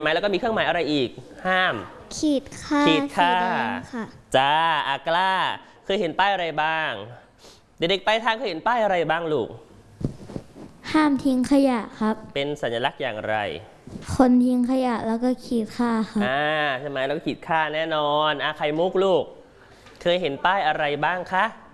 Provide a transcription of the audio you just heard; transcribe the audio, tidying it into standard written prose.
ไหมแล้วก็มีเครื่องหมายอะไรอีกห้ามขีดค่าขีดค่าค่ะจ้าอากล้าเคยเห็นป้ายอะไรบ้างเด็กๆไปทางเคยเห็นป้ายอะไรบ้างลูกห้ามทิ้งขยะครับเป็นสัญลักษณ์อย่างไรคนทิ้งขยะแล้วก็ขีดค่าครับใช่ไหมแล้วก็ขีดค่าแน่นอนไข่มุกลูกเคยเห็นป้ายอะไรบ้างคะ